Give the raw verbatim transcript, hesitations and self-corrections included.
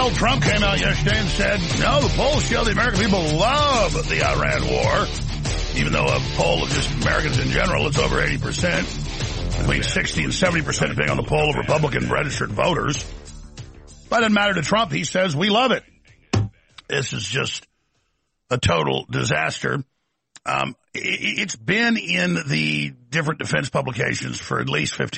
Donald Trump came out yesterday and said, no, the polls show the American people love the Iran war, even though a poll of just Americans in general, it's over eighty percent, between sixty and seventy percent depending on the poll of Republican registered voters. But it doesn't matter to Trump. He says, we love it. This is just a total disaster. Um, it's been in the different defense publications for at least fifteen